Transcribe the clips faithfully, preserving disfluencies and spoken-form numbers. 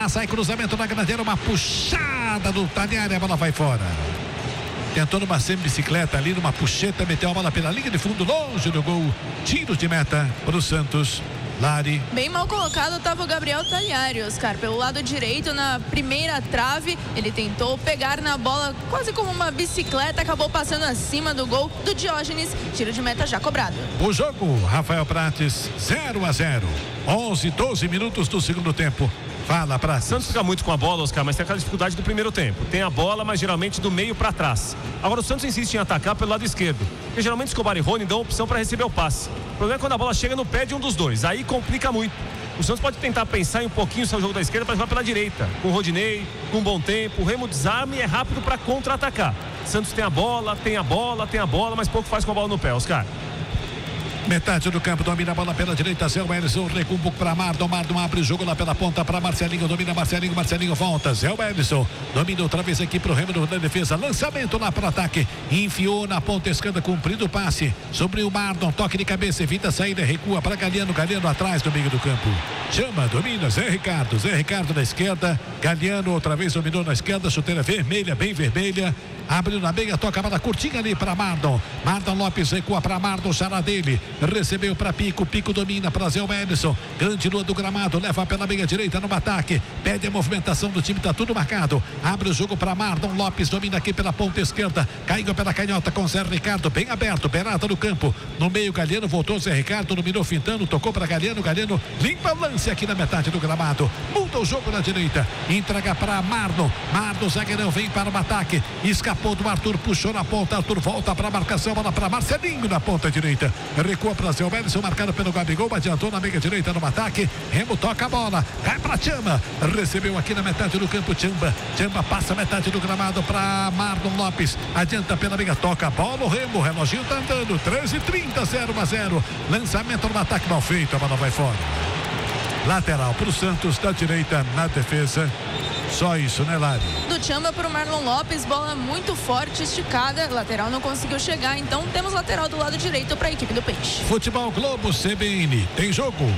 sai cruzamento na grandeira, uma puxada do Taniari, a bola vai fora. Tentou numa semi-bicicleta ali, numa puxeta, meteu a bola pela linha de fundo, longe do gol. Tiro de meta para o Santos. Lari. Bem mal colocado estava o Gabriel Taliari, Oscar, pelo lado direito na primeira trave. Ele tentou pegar na bola quase como uma bicicleta, acabou passando acima do gol do Diógenes. Tiro de meta já cobrado. O jogo, Rafael Prates, zero a zero. onze, doze minutos do segundo tempo. Fala, Prates. Santos fica muito com a bola, Oscar, mas tem aquela dificuldade do primeiro tempo. Tem a bola, mas geralmente do meio para trás. Agora o Santos insiste em atacar pelo lado esquerdo, porque geralmente Escobar e Rony dão opção para receber o passe. O problema é quando a bola chega no pé de um dos dois, aí complica muito. O Santos pode tentar pensar em um pouquinho o seu jogo da esquerda para jogar pela direita, com o Rodinei, com um bom tempo. O Remo desarma e é rápido para contra-atacar. Santos tem a bola, tem a bola, tem a bola, mas pouco faz com a bola no pé, Oscar. Metade do campo, domina a bola pela direita, Zé Wellison, recua um pouco para Mardon, Mardon abre o jogo lá pela ponta para Marcelinho, domina Marcelinho, Marcelinho volta, Zé Wellison, domina outra vez aqui para o Remo da defesa, lançamento lá para o ataque, enfiou na ponta esquerda, cumprido o passe, sobre o Mardon, toque de cabeça, evita a saída, recua para Galiano, Galiano atrás do meio do campo, chama, domina, Zé Ricardo, Zé Ricardo na esquerda, Galiano outra vez dominou na esquerda, chuteira vermelha, bem vermelha, abriu na meia, toca a bola curtinha ali para Mardon, Mardon Lopes recua para Mardon, xará dele, recebeu para Pico, Pico domina para Zé Wellison, grande lua do gramado, leva pela meia direita no ataque, pede a movimentação do time, tá tudo marcado, abre o jogo para Mardon Lopes, domina aqui pela ponta esquerda, caiu pela canhota com Zé Ricardo, bem aberto, Berata no campo, no meio Galiano, voltou Zé Ricardo, dominou fintando, tocou para Galiano, Galiano limpa o lance aqui na metade do gramado, muda o jogo na direita, entrega para Mardon, Mardon zagueirão vem para o ataque, escapou do Arthur, puxou na ponta, Arthur volta para a marcação, bola para Marcelinho na ponta direita, recua para Zé Wellison, marcado pelo Gabigol, adiantou na meia direita no ataque, Remo toca a bola, cai para Chamba, recebeu aqui na metade do campo, Chamba, Chamba passa a metade do gramado para Mardon Lopes, adianta pela meia, toca a bola, o Remo, o reloginho tá andando, treze e trinta, zero a zero, lançamento no ataque mal feito, a bola vai fora. Lateral para o Santos, da direita na defesa. Só isso, né, Lari? Do Chamba para o Marlon Lopes, bola muito forte, esticada, lateral não conseguiu chegar, então temos lateral do lado direito para a equipe do Peixe. Futebol Globo C B N, tem jogo.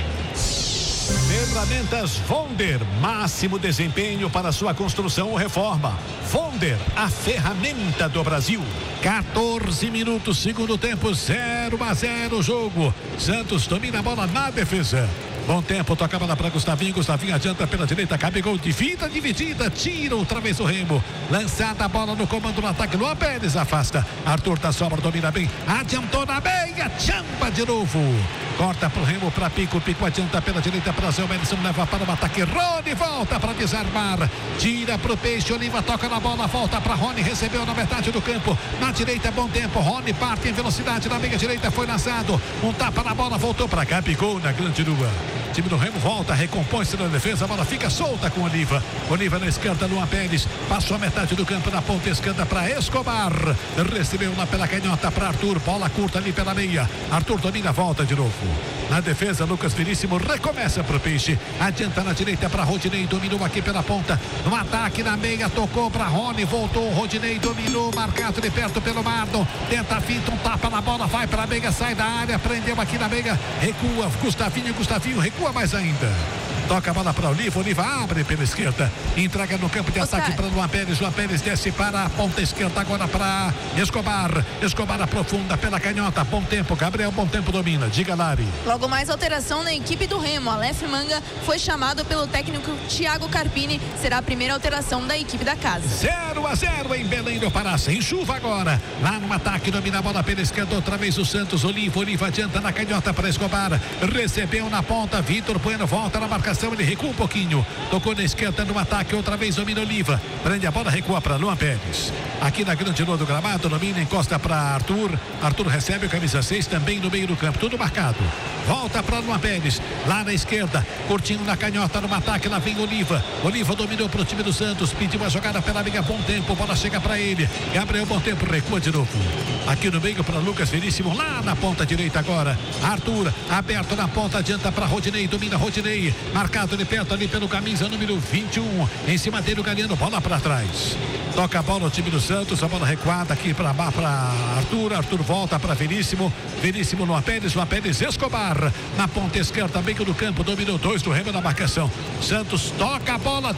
Ferramentas Vonder, máximo desempenho para sua construção ou reforma. Vonder, a ferramenta do Brasil. quatorze minutos, segundo tempo, zero a zero o jogo. Santos domina a bola na defesa. Bom tempo, toca a bola para Gustavinho, Gustavinho adianta pela direita, Gabigol de fita dividida, tira outra vez o Remo, lançada a bola no comando do ataque, Luan Pérez afasta, Arthur da sobra, domina bem, adiantou na meia, Chamba de novo, corta pro Remo, para Pico, Pico adianta pela direita para Zé Wellison, leva para o ataque, Rony volta para desarmar, tira pro Peixe, Oliva toca na bola, volta para Rony, recebeu na metade do campo, na direita, bom tempo, Rony parte em velocidade, na meia direita foi lançado, um tapa na bola, voltou para Gabigol na grande lua. Time do Remo volta, recompõe-se na defesa, a bola fica solta com Oliva. Oliva na esquerda, Luan Pérez, passou a metade do campo na ponta esquerda para Escobar. Recebeu lá pela canhota para Arthur, bola curta ali pela meia. Arthur domina, volta de novo. Na defesa, Lucas Veríssimo recomeça para o Peixe. Adianta na direita para Rodinei, dominou aqui pela ponta. No ataque na meia, tocou para Rony, voltou. Rodinei dominou, marcado de perto pelo Mardon. Tenta a finta, um tapa na bola, vai para a meia, sai da área, prendeu aqui na meia, recua. Gustavinho, Gustavinho, recua mais ainda. Toca a bola para Oliva, Oliva abre pela esquerda, entrega no campo de Oscar. ataque para Luan Pérez, Luan Pérez desce para a ponta esquerda, agora para Escobar, Escobar aprofunda pela canhota, bom tempo, Gabriel, bom tempo domina, diga Lari. Logo mais alteração na equipe do Remo, Aleph Manga foi chamado pelo técnico Thiago Carpini, será a primeira alteração da equipe da casa. zero a zero em Belém do Pará, sem chuva agora, lá no ataque, domina a bola pela esquerda, outra vez o Santos, Oliva, Oliva adianta na canhota para Escobar, recebeu na ponta, Vitor Bueno volta na marcação, ele recua um pouquinho, tocou na esquerda no ataque, outra vez domina Oliva, prende a bola, recua para Luan Pérez, aqui na grande lua do gramado, domina, encosta para Arthur, Arthur recebe o camisa seis também no meio do campo, tudo marcado, volta para Luan Pérez, lá na esquerda, curtinho na canhota no ataque, lá vem Oliva, Oliva dominou para o time do Santos, pediu a jogada pela meia, bom tempo, bola chega para ele, Gabriel, bom tempo, recua de novo, aqui no meio para Lucas Veríssimo, lá na ponta direita agora, Arthur, aberto na ponta, adianta para Rodinei, domina Rodinei, marcado de perto ali pelo camisa número vinte e um, em cima dele o Galiano, bola para trás, toca a bola o time do Santos, a bola recuada aqui para Arthur, Arthur volta para Veríssimo, Veríssimo Luan Pérez, Luan Pérez, Escobar, na ponta esquerda, meio do campo, dominou dois do Remo na marcação, Santos toca a bola,